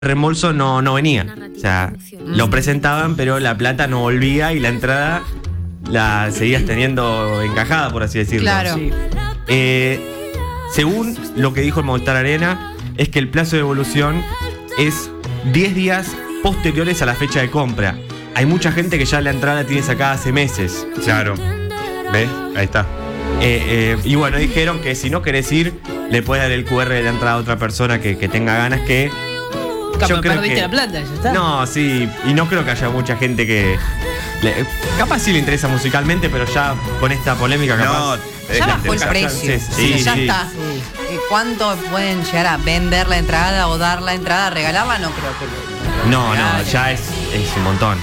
reembolso no venía. O sea, lo presentaban, pero la plata no volvía y la entrada la seguías teniendo encajada, por así decirlo. Claro. Sí. Según lo que dijo el Movistar Arena, es que el plazo de devolución es 10 días posteriores a la fecha de compra. Hay mucha gente que ya la entrada la tiene sacada hace meses. Claro. ¿Ves? Ahí está. Y bueno, dijeron que si no querés ir, le puedes dar el QR de la entrada a otra persona que tenga ganas, que Capaz perdiste la plata, ya está. No, sí, y no creo que haya mucha gente que capaz sí le interesa musicalmente, pero ya con esta polémica capaz. Ya bajó el precio. Sí, ya sí. está. ¿Cuánto pueden llegar a vender la entrada o dar la entrada, regalarla? No creo que No, ya es un montón.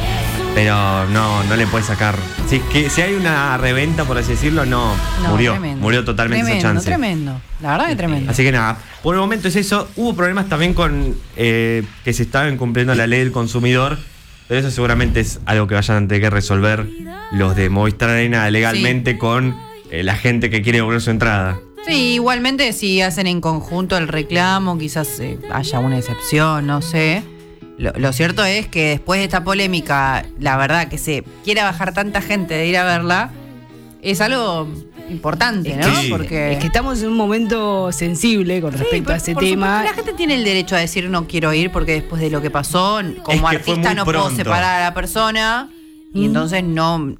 Pero no le puedes sacar. Si hay una reventa, por así decirlo, murió. Tremendo. Murió totalmente esa chance. Tremendo. La verdad que tremendo. Así que nada, por el momento es eso. Hubo problemas también con que se estaba incumpliendo la ley del consumidor, pero eso seguramente es algo que vayan a tener que resolver los de Movistar Arena legalmente con la gente que quiere devolver su entrada. Sí, igualmente si hacen en conjunto el reclamo, quizás haya una excepción, no sé. Lo cierto es que después de esta polémica, la verdad que se quiera bajar tanta gente de ir a verla, es algo importante, ¿no? Sí. Porque Es que estamos en un momento sensible con respecto a ese por tema. supuesto, la gente tiene el derecho a decir no quiero ir porque después de lo que pasó, como Es que fue artista muy no puedo pronto. separar a la persona y entonces no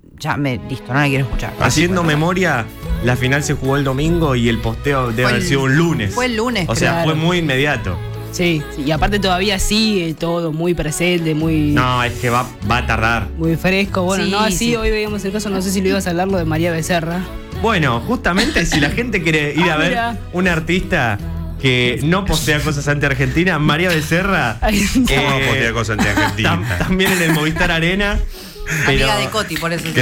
la quiero escuchar. Haciendo memoria, la final se jugó el domingo y el posteo debe haber sido un lunes. Fue el lunes, O sea, claro. fue muy inmediato. Sí, y aparte todavía sigue todo muy presente, muy, No, es que va a tardar. muy fresco. Bueno, Sí, no así, sí. hoy veíamos el caso, no sé si lo ibas a hablar, lo de María Becerra. Bueno, justamente si la gente quiere ir a ver mira. un artista que no postea cosas anti-Argentina, María Becerra, Ahí está. No, postea cosas anti-Argentina. también en el Movistar Arena. Pero, Amiga de Coti, por eso.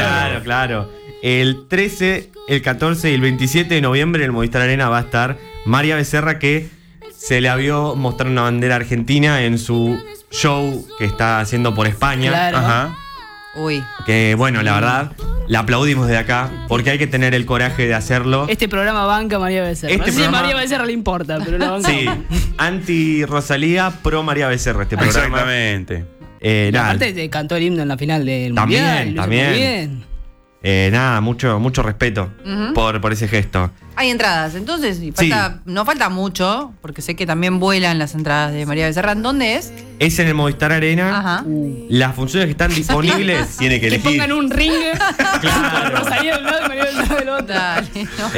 Claro. El 13, el 14 y el 27 de noviembre en el Movistar Arena va a estar María Becerra, que se le vio mostrar una bandera argentina en su show que está haciendo por España. Claro. Ajá. Uy. Que bueno, la verdad, la aplaudimos de acá, porque hay que tener el coraje de hacerlo. Este programa banca a María Becerra. Este No sé si a programa- María Becerra le importa, pero la banca. Sí, anti-Rosalía, pro María Becerra este programa. Exactamente. Y Nada, aparte cantó el himno en la final del También, Mundial. lo hizo muy también. bien. nada, mucho respeto Ujú. por ese gesto. Hay entradas, entonces no falta mucho, porque sé que también vuelan las entradas de María Becerra. ¿Dónde es? Es en el Movistar Arena. Ajá. Las funciones que están disponibles. Tiene que Que elegir. pongan un ring Claro. con Rosalía de un lado y María Becerra del otro. Dale, ¿no?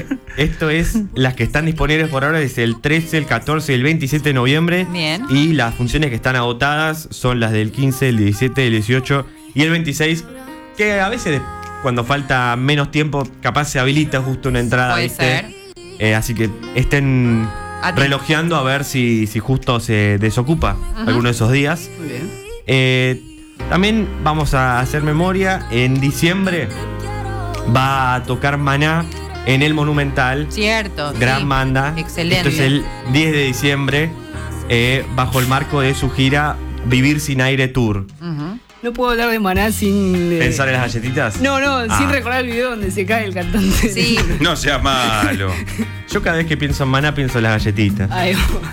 Esto es las que están disponibles por ahora desde el 13, el 14 y el 27 de noviembre. Bien. Y las funciones que están agotadas son las del 15, el 17, el 18 y el 26, que a veces cuando falta menos tiempo capaz se habilita justo una entrada. Puede ¿viste? ser. Así que estén Atento. relojeando a ver si justo se desocupa alguno de esos días. Muy bien. También vamos a hacer memoria. En diciembre va a tocar Maná en el Monumental. Cierto. Gran sí. banda. Excelente. Esto es el 10 de diciembre, bajo el marco de su gira Vivir Sin Aire Tour. Ujú. No puedo hablar de Maná sin. ¿Pensar en las galletitas? No, sin Ah. recordar el video donde se cae el cantante. Sí. No seas malo. Yo cada vez que pienso en Maná pienso en las galletitas. Ay,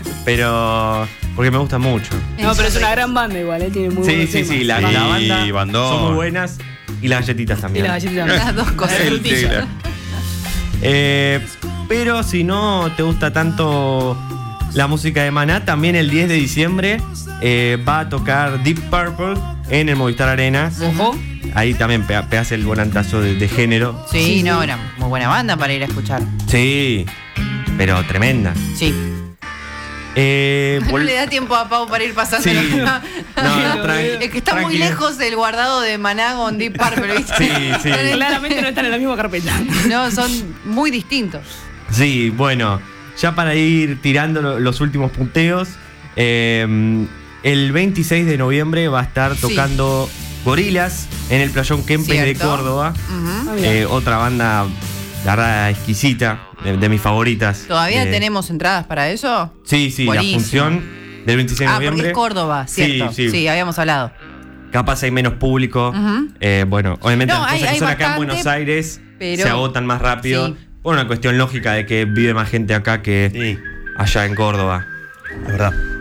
Pero. Porque me gusta mucho. no, pero es una gran banda igual, tiene muy Sí, buenos sí, temas. sí. La Sí, banda bandón. son muy buenas. Y las galletitas Y también. las galletitas. Las dos cosas. La frutilla. Pero si no te gusta tanto la música de Maná, también el 10 de diciembre va a tocar Deep Purple en el Movistar Arena. Ojo. Ahí también pegas el volantazo de género. Sí, no, era muy buena banda para ir a escuchar. Sí, pero tremenda. Sí. No le da tiempo a Pau para ir pasando. Sí. No, tranqui- es que está muy tranquilo. lejos del guardado de Maná con Deep Purple, ¿viste? Sí. Claramente no están en la misma carpeta. No, son muy distintos. Sí, bueno, ya para ir tirando los últimos punteos, el 26 de noviembre va a estar Sí. tocando Gorilas en el Playón Kempes de Cierto. Córdoba. Ujú. Ah, mira. Otra banda, la verdad, exquisita, de mis favoritas. ¿Todavía Eh, tenemos entradas para eso? Sí, la Buenísimo. función del 26 de Ah, noviembre. porque es Córdoba, ¿cierto? Sí, sí. habíamos hablado. Capaz hay menos público. Ujú. Bueno, obviamente No, las cosas hay que son acá en bastante, Buenos Aires pero- se agotan más rápido. Sí. Por una cuestión lógica de que vive más gente acá que Sí, allá en Córdoba. es verdad.